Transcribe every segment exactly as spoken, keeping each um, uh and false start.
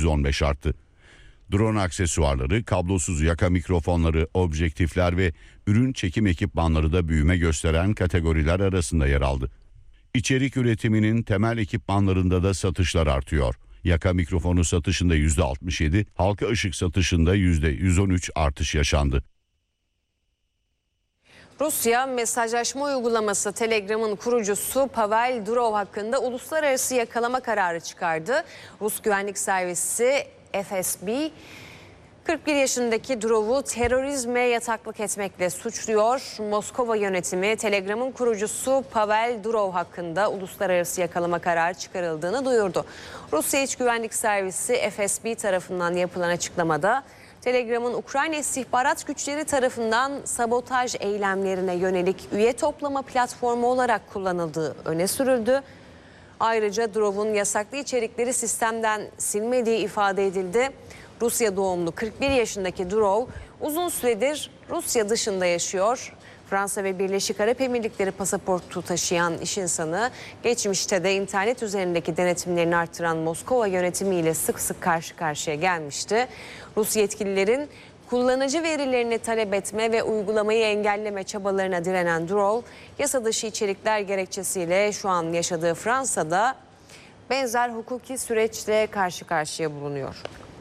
yüzde on beş arttı. Drone aksesuarları, kablosuz yaka mikrofonları, objektifler ve ürün çekim ekipmanları da büyüme gösteren kategoriler arasında yer aldı. İçerik üretiminin temel ekipmanlarında da satışlar artıyor. Yaka mikrofonu satışında yüzde altmış yedi, halka ışık satışında yüzde yüz on üç artış yaşandı. Rusya mesajlaşma uygulaması Telegram'ın kurucusu Pavel Durov hakkında uluslararası yakalama kararı çıkardı. Rus güvenlik servisi F S B kırk bir yaşındaki Durov'u terörizme yataklık etmekle suçluyor. Moskova yönetimi Telegram'ın kurucusu Pavel Durov hakkında uluslararası yakalama kararı çıkarıldığını duyurdu. Rusya İç Güvenlik Servisi F S B tarafından yapılan açıklamada Telegram'ın Ukrayna istihbarat güçleri tarafından sabotaj eylemlerine yönelik üye toplama platformu olarak kullanıldığı öne sürüldü. Ayrıca Durov'un yasaklı içerikleri sistemden silmediği ifade edildi. Rusya doğumlu kırk bir yaşındaki Durov uzun süredir Rusya dışında yaşıyor. Fransa ve Birleşik Arap Emirlikleri pasaportu taşıyan iş insanı geçmişte de internet üzerindeki denetimlerini artıran Moskova yönetimiyle sık sık karşı karşıya gelmişti. Rus yetkililerin kullanıcı verilerini talep etme ve uygulamayı engelleme çabalarına direnen Durov, yasa dışı içerikler gerekçesiyle şu an yaşadığı Fransa'da benzer hukuki süreçle karşı karşıya bulunuyor.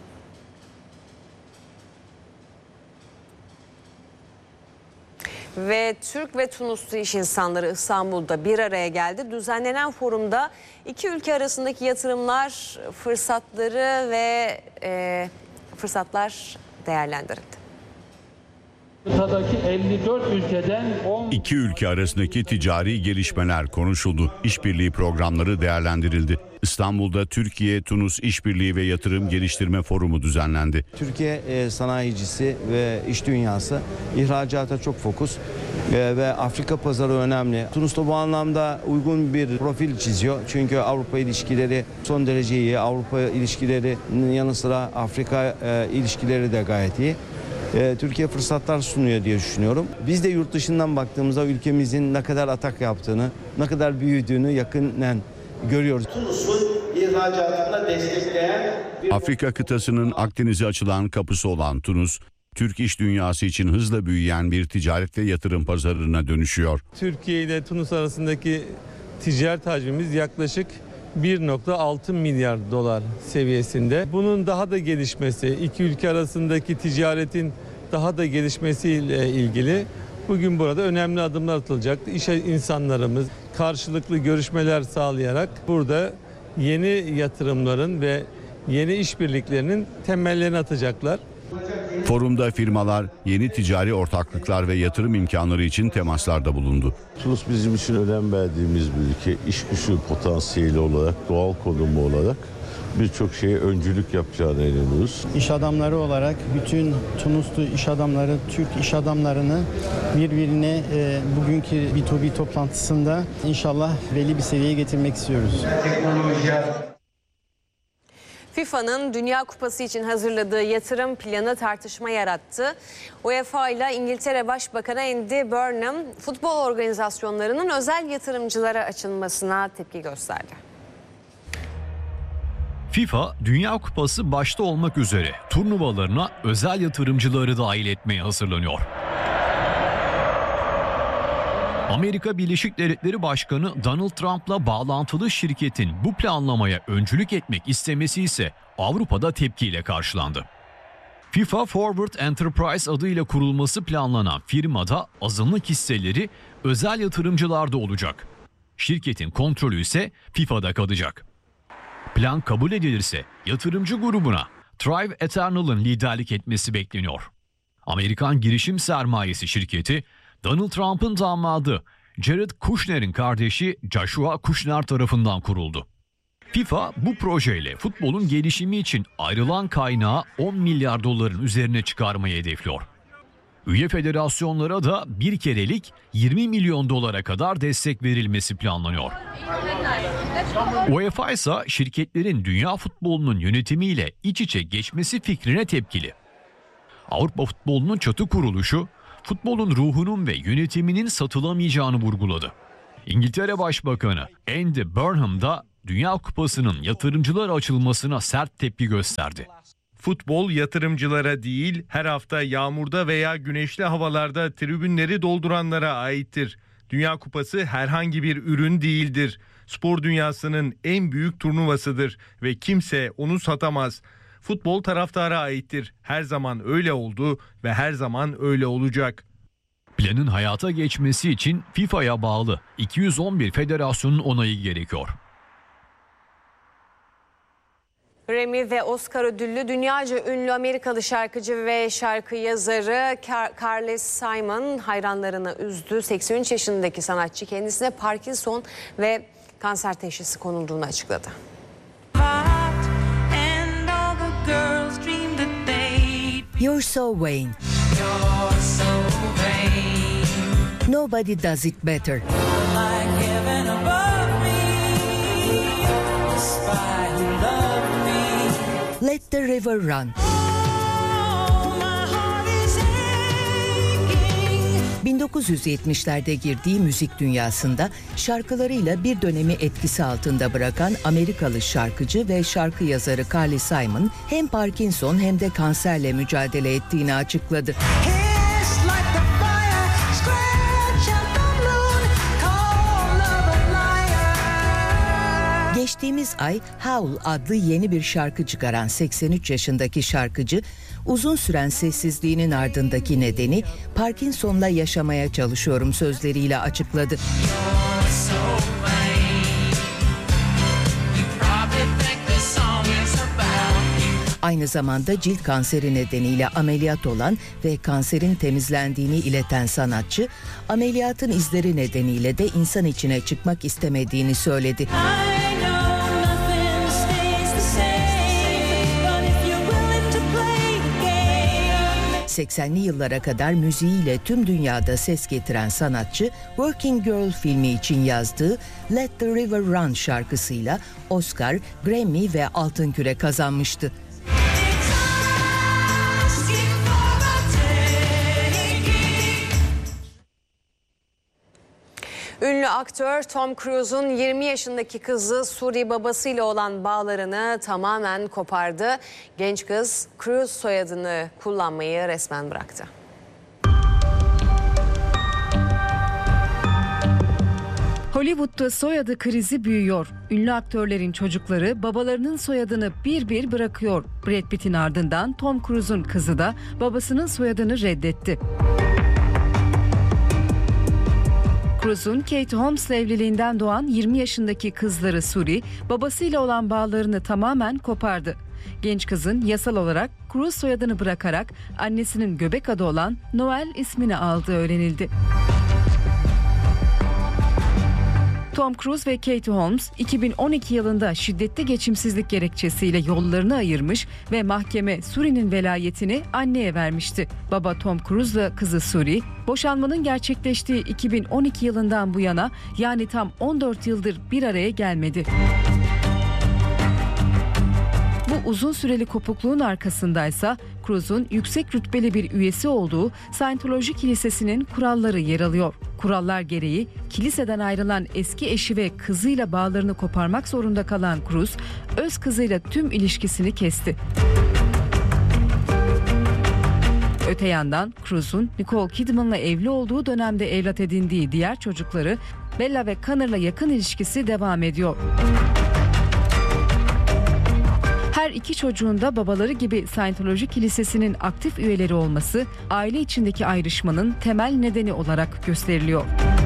Ve Türk ve Tunuslu iş insanları İstanbul'da bir araya geldi. Düzenlenen forumda iki ülke arasındaki yatırımlar, fırsatları ve e, fırsatlar değerlendirildi. elli dört ülkeden on... İki ülke arasındaki ticari gelişmeler konuşuldu. İşbirliği programları değerlendirildi. İstanbul'da Türkiye-Tunus İşbirliği ve Yatırım Geliştirme Forumu düzenlendi. Türkiye e, sanayicisi ve iş dünyası ihracata çok fokus e, ve Afrika pazarı önemli. Tunus da bu anlamda uygun bir profil çiziyor. Çünkü Avrupa ilişkileri son derece iyi. Avrupa ilişkilerinin yanı sıra Afrika e, ilişkileri de gayet iyi. Türkiye fırsatlar sunuyor diye düşünüyorum. Biz de yurt dışından baktığımızda ülkemizin ne kadar atak yaptığını, ne kadar büyüdüğünü yakından görüyoruz. Tunus'un ihracatını destekleyen bir... Afrika kıtasının Akdeniz'e açılan kapısı olan Tunus, Türk iş dünyası için hızla büyüyen bir ticaret ve yatırım pazarına dönüşüyor. Türkiye ile Tunus arasındaki ticaret hacmimiz yaklaşık bir nokta altı milyar dolar seviyesinde. Bunun daha da gelişmesi, iki ülke arasındaki ticaretin daha da gelişmesiyle ilgili bugün burada önemli adımlar atılacak. İş insanlarımız karşılıklı görüşmeler sağlayarak burada yeni yatırımların ve yeni işbirliklerinin temellerini atacaklar. Forumda firmalar yeni ticari ortaklıklar ve yatırım imkanları için temaslarda bulundu. Tunus bizim için önem verdiğimiz bir ülke. İş gücü potansiyeli olarak, doğal konumu olarak birçok şeye öncülük yapacağına inanıyoruz. İş adamları olarak bütün Tunuslu iş adamları, Türk iş adamlarını birbirine e, bugünkü B iki B toplantısında inşallah belli bir seviyeye getirmek istiyoruz. FIFA'nın Dünya Kupası için hazırladığı yatırım planı tartışma yarattı. UEFA ile İngiltere Başbakanı Andy Burnham futbol organizasyonlarının özel yatırımcılara açılmasına tepki gösterdi. FIFA, Dünya Kupası başta olmak üzere turnuvalarına özel yatırımcıları dahil etmeye hazırlanıyor. Amerika Birleşik Devletleri Başkanı Donald Trump'la bağlantılı şirketin bu planlamaya öncülük etmek istemesi ise Avrupa'da tepkiyle karşılandı. FIFA Forward Enterprise adıyla kurulması planlanan firmada azınlık hisseleri özel yatırımcılarda olacak. Şirketin kontrolü ise FIFA'da kalacak. Plan kabul edilirse yatırımcı grubuna Thrive Eternal'ın liderlik etmesi bekleniyor. Amerikan girişim sermayesi şirketi Donald Trump'ın damadı Jared Kushner'in kardeşi Joshua Kushner tarafından kuruldu. FIFA bu projeyle futbolun gelişimi için ayrılan kaynağı on milyar doların üzerine çıkarmayı hedefliyor. Üye federasyonlara da bir kerelik yirmi milyon dolara kadar destek verilmesi planlanıyor. UEFA ise şirketlerin dünya futbolunun yönetimiyle iç içe geçmesi fikrine tepkili. Avrupa futbolunun çatı kuruluşu, futbolun ruhunun ve yönetiminin satılamayacağını vurguladı. İngiltere Başbakanı Andy Burnham da Dünya Kupası'nın yatırımcılara açılmasına sert tepki gösterdi. Futbol yatırımcılara değil, her hafta yağmurda veya güneşli havalarda tribünleri dolduranlara aittir. Dünya Kupası herhangi bir ürün değildir. Spor dünyasının en büyük turnuvasıdır ve kimse onu satamaz. Futbol taraftara aittir. Her zaman öyle oldu ve her zaman öyle olacak. Planın hayata geçmesi için FIFA'ya bağlı iki yüz on bir federasyonun onayı gerekiyor. Grammy ve Oscar ödüllü dünyaca ünlü Amerikalı şarkıcı ve şarkı yazarı Carly Simon hayranlarını üzdü. seksen üç yaşındaki sanatçı kendisine Parkinson ve kanser teşhisi konulduğunu açıkladı. You're so vain. You're so vain. Nobody does it better. Like heaven above me. Spy who loved me. Let the river run. Oh, my heart is aching. bin dokuz yüz yetmişlerde girdiği müzik dünyasında şarkılarıyla bir dönemi etkisi altında bırakan Amerikalı şarkıcı ve şarkı yazarı Carly Simon hem Parkinson hem de kanserle mücadele ettiğini açıkladı. Geçtiğimiz ay Howl adlı yeni bir şarkı çıkaran seksen üç yaşındaki şarkıcı, uzun süren sessizliğinin ardındaki nedeni Parkinson'la yaşamaya çalışıyorum sözleriyle açıkladı. Aynı zamanda cilt kanseri nedeniyle ameliyat olan ve kanserin temizlendiğini ileten sanatçı, ameliyatın izleri nedeniyle de insan içine çıkmak istemediğini söyledi. seksenli yıllara kadar müziğiyle tüm dünyada ses getiren sanatçı, Working Girl filmi için yazdığı Let the River Run şarkısıyla Oscar, Grammy ve Altın Küre kazanmıştı. Ünlü aktör Tom Cruise'un yirmi yaşındaki kızı Suri babasıyla olan bağlarını tamamen kopardı. Genç kız Cruise soyadını kullanmayı resmen bıraktı. Hollywood'da soyadı krizi büyüyor. Ünlü aktörlerin çocukları babalarının soyadını bir bir bırakıyor. Brad Pitt'in ardından Tom Cruise'un kızı da babasının soyadını reddetti. Cruise'un Kate Holmes'la evliliğinden doğan yirmi yaşındaki kızları Suri, babasıyla olan bağlarını tamamen kopardı. Genç kızın yasal olarak Cruise soyadını bırakarak annesinin göbek adı olan Noel ismini aldığı öğrenildi. Tom Cruise ve Katie Holmes iki bin on iki yılında şiddetli geçimsizlik gerekçesiyle yollarını ayırmış ve mahkeme Suri'nin velayetini anneye vermişti. Baba Tom Cruise'la kızı Suri, boşanmanın gerçekleştiği iki bin on iki yılından bu yana, yani tam on dört yıldır bir araya gelmedi. Bu uzun süreli kopukluğun arkasındaysa Cruise'un yüksek rütbeli bir üyesi olduğu Scientology Kilisesi'nin kuralları yer alıyor. Kurallar gereği kiliseden ayrılan eski eşi ve kızıyla bağlarını koparmak zorunda kalan Cruise, öz kızıyla tüm ilişkisini kesti. Öte yandan Cruise'un Nicole Kidman'la evli olduğu dönemde evlat edindiği diğer çocukları Bella ve Connor'la yakın ilişkisi devam ediyor. Her iki çocuğun da babaları gibi Scientology Kilisesi'nin aktif üyeleri olması aile içindeki ayrışmanın temel nedeni olarak gösteriliyor.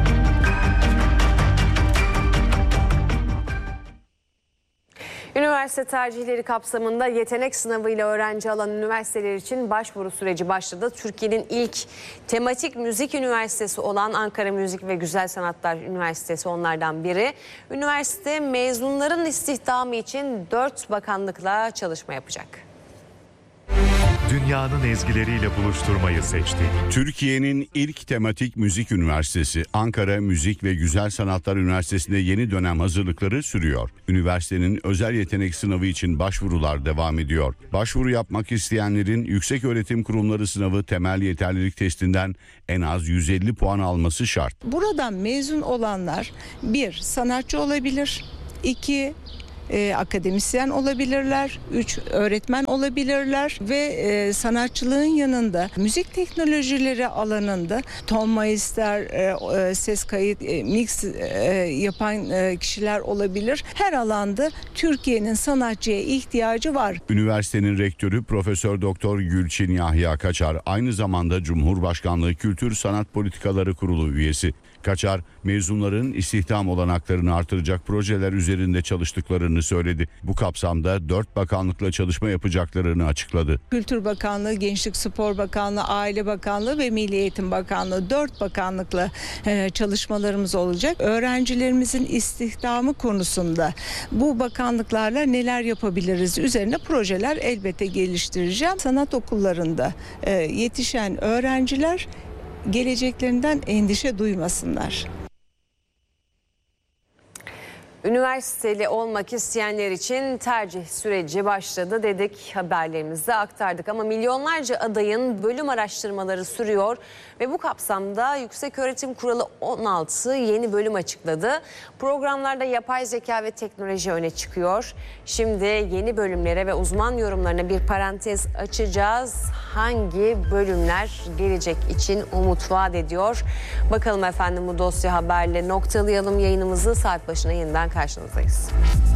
Üniversite tercihleri kapsamında yetenek sınavıyla öğrenci alan üniversiteler için başvuru süreci başladı. Türkiye'nin ilk tematik müzik üniversitesi olan Ankara Müzik ve Güzel Sanatlar Üniversitesi onlardan biri. Üniversite mezunların istihdamı için dört bakanlıkla çalışma yapacak. Dünyanın ezgileriyle buluşturmayı seçti. Türkiye'nin ilk tematik müzik üniversitesi Ankara Müzik ve Güzel Sanatlar Üniversitesi'nde yeni dönem hazırlıkları sürüyor. Üniversitenin özel yetenek sınavı için başvurular devam ediyor. Başvuru yapmak isteyenlerin Yükseköğretim Kurumları Sınavı temel yeterlilik testinden en az yüz elli puan alması şart. Buradan mezun olanlar bir sanatçı olabilir, iki E, akademisyen olabilirler, üç öğretmen olabilirler ve e, sanatçılığın yanında müzik teknolojileri alanında ton maister, e, e, ses kayıt, e, mix e, yapan e, kişiler olabilir. Her alanda Türkiye'nin sanatçıya ihtiyacı var. Üniversitenin rektörü Profesör Doktor Gülçin Yahya Kaçar aynı zamanda Cumhurbaşkanlığı Kültür Sanat Politikaları Kurulu üyesi. Kaçar, mezunların istihdam olanaklarını artıracak projeler üzerinde çalıştıklarını söyledi. Bu kapsamda dört bakanlıkla çalışma yapacaklarını açıkladı. Kültür Bakanlığı, Gençlik Spor Bakanlığı, Aile Bakanlığı ve Milli Eğitim Bakanlığı dört bakanlıkla e, çalışmalarımız olacak. Öğrencilerimizin istihdamı konusunda bu bakanlıklarla neler yapabiliriz üzerine projeler elbette geliştireceğim. Sanat okullarında e, yetişen öğrenciler geleceklerinden endişe duymasınlar. Üniversiteli olmak isteyenler için tercih süreci başladı dedik, haberlerimizde aktardık ama milyonlarca adayın bölüm araştırmaları sürüyor ve bu kapsamda Yükseköğretim Kuralı on altı yeni bölüm açıkladı. Programlarda yapay zeka ve teknoloji öne çıkıyor. Şimdi yeni bölümlere ve uzman yorumlarına bir parantez açacağız. Hangi bölümler gelecek için umut vaat ediyor? Bakalım efendim, bu dosya haberle noktalayalım yayınımızı. Saat başına yeniden karşınızdayız.